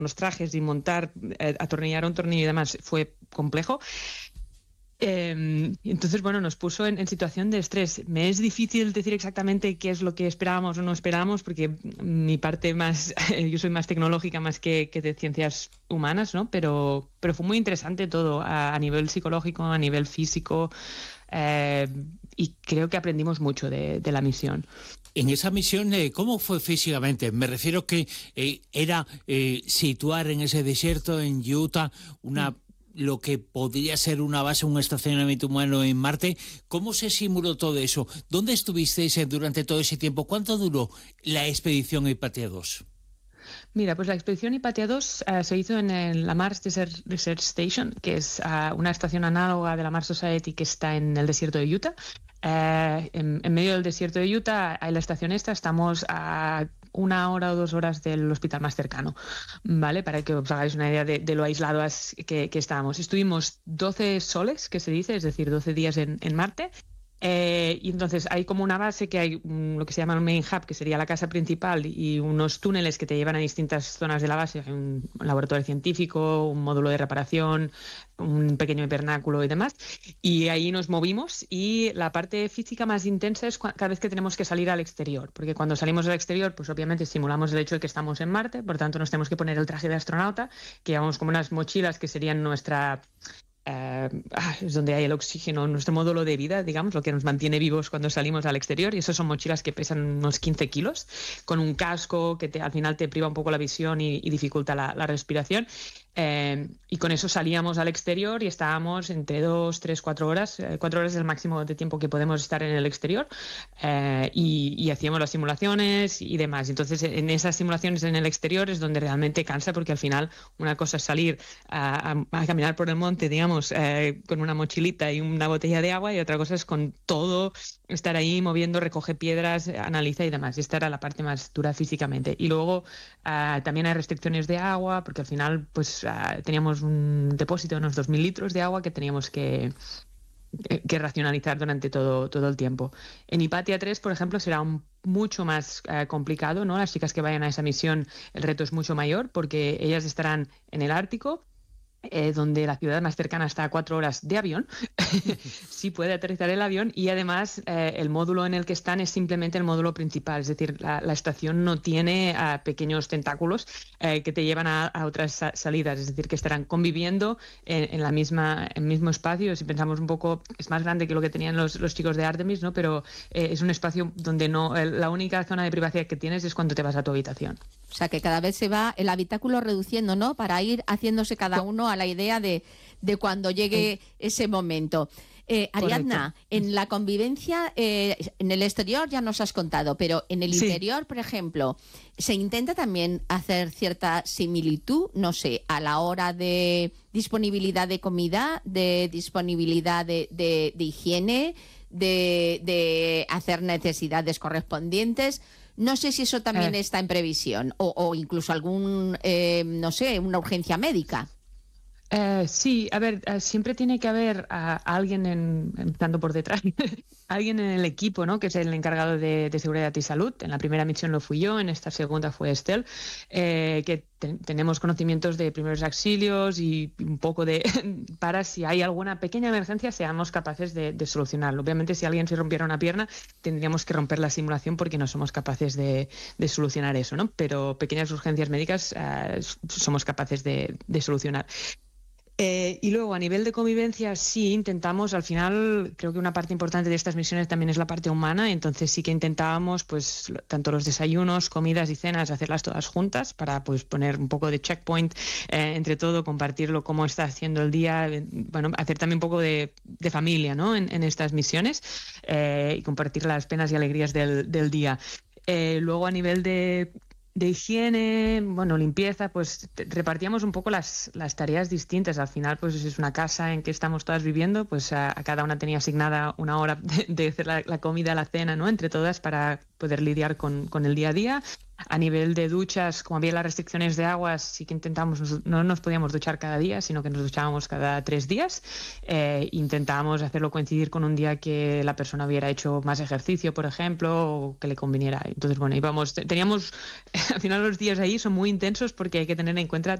los trajes y montar, atornillar un tornillo y demás fue complejo. Entonces, bueno, nos puso en situación de estrés. Me es difícil decir exactamente qué es lo que esperábamos o no esperábamos, porque mi parte más, yo soy más tecnológica más que de ciencias humanas, ¿no? Pero fue muy interesante todo a nivel psicológico, a nivel físico, y creo que aprendimos mucho de la misión. En esa misión, ¿cómo fue físicamente? Me refiero que era situar en ese desierto, en Utah, lo que podría ser una base, un estacionamiento humano en Marte. ¿Cómo se simuló todo eso? ¿Dónde estuvisteis durante todo ese tiempo? ¿Cuánto duró la expedición Hypatia 2? Mira, pues la expedición Hypatia 2 se hizo en la Mars Research Station, que es una estación análoga de la Mars Society que está en el desierto de Utah. En medio del desierto de Utah hay la estación esta, estamos a 1 hora o 2 horas del hospital más cercano, ¿vale? Para que os hagáis una idea de lo aislados que estábamos. Estuvimos 12 soles, que se dice, es decir, 12 días en Marte. Y entonces hay como una base que hay lo que se llama un main hub, que sería la casa principal, y unos túneles que te llevan a distintas zonas de la base. Hay un laboratorio científico, un módulo de reparación, un pequeño hipernáculo y demás. Y ahí nos movimos, y la parte física más intensa es cada vez que tenemos que salir al exterior, porque cuando salimos al exterior, pues obviamente simulamos el hecho de que estamos en Marte, por tanto nos tenemos que poner el traje de astronauta, que llevamos como unas mochilas que serían nuestra... es donde hay el oxígeno, nuestro módulo de vida, digamos, lo que nos mantiene vivos cuando salimos al exterior, y eso son mochilas que pesan unos 15 kilos, con un casco que al final te priva un poco la visión y dificulta la respiración. Y con eso salíamos al exterior y estábamos entre 2, 3, 4 horas. 4 horas es el máximo de tiempo que podemos estar en el exterior, y hacíamos las simulaciones y demás. Entonces, en esas simulaciones en el exterior es donde realmente cansa, porque al final una cosa es salir a caminar por el monte, digamos, con una mochilita y una botella de agua, y otra cosa es con todo, estar ahí moviendo, recoge piedras, analiza y demás. Y esta era la parte más dura físicamente. Y luego también hay restricciones de agua, porque al final pues teníamos un depósito de unos 2.000 litros de agua que teníamos que racionalizar durante todo el tiempo. En Hypatia 3, por ejemplo, será mucho más complicado, ¿no? Las chicas que vayan a esa misión, el reto es mucho mayor, porque ellas estarán en el Ártico, donde la ciudad más cercana está a 4 horas de avión. Sí puede aterrizar el avión, y además el módulo en el que están es simplemente el módulo principal, es decir, la estación no tiene pequeños tentáculos que te llevan a otras salidas, es decir, que estarán conviviendo en el mismo espacio. Si pensamos un poco, es más grande que lo que tenían los chicos de Artemis, ¿no? Pero es un espacio donde la única zona de privacidad que tienes es cuando te vas a tu habitación. O sea, que cada vez se va el habitáculo reduciendo, ¿no? Para ir haciéndose cada uno a la idea de cuando llegue ese momento. Ariadna, en la convivencia, en el exterior ya nos has contado, pero en el interior, por ejemplo, ¿se intenta también hacer cierta similitud, no sé, a la hora de disponibilidad de comida, de disponibilidad de higiene, de hacer necesidades correspondientes? No sé si eso también está en previsión, o incluso no sé, una urgencia médica. Sí, a ver, siempre tiene que haber alguien empezando por detrás, alguien en el equipo, ¿no? Que es el encargado de seguridad y salud. En la primera misión lo fui yo, en esta segunda fue Estel, que tenemos conocimientos de primeros auxilios y un poco para si hay alguna pequeña emergencia seamos capaces de solucionarlo. Obviamente, si alguien se rompiera una pierna, tendríamos que romper la simulación porque no somos capaces de solucionar eso, ¿no? Pero pequeñas urgencias médicas somos capaces de solucionar. Y luego, a nivel de convivencia, sí intentamos, al final, creo que una parte importante de estas misiones también es la parte humana, entonces sí que intentábamos, pues, tanto los desayunos, comidas y cenas, hacerlas todas juntas para, pues, poner un poco de checkpoint entre todo, compartirlo, cómo está haciendo el día, bueno, hacer también un poco de familia, ¿no? En estas misiones, y compartir las penas y alegrías del día. Luego, a nivel de higiene, bueno, limpieza, pues repartíamos un poco las tareas distintas. Al final, pues es una casa en que estamos todas viviendo, pues a cada una tenía asignada una hora de hacer la comida, la cena, ¿no? Entre todas para poder lidiar con el día a día. A nivel de duchas, como había las restricciones de aguas, sí que intentamos, no nos podíamos duchar cada día, sino que nos duchábamos cada 3 días. Intentábamos hacerlo coincidir con un día que la persona hubiera hecho más ejercicio, por ejemplo, o que le conviniera. Entonces, bueno, teníamos, al final los días ahí son muy intensos porque hay que tener en cuenta